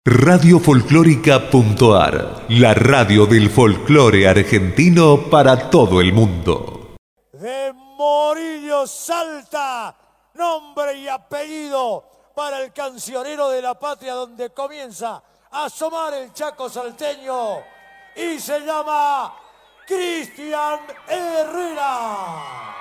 Radiofolclórica.ar, la radio del folclore argentino para todo el mundo. De Morillo Salta, nombre y apellido para el cancionero de la patria, donde comienza a asomar el Chaco salteño, y se llama Cristian Herrera.